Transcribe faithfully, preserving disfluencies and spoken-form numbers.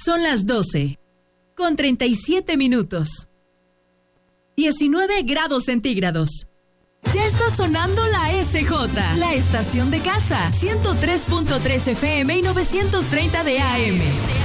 Son las doce, con treinta y siete minutos. diecinueve grados centígrados. Ya está sonando la S J, la estación de casa, ciento tres punto tres F M y novecientos treinta de A M.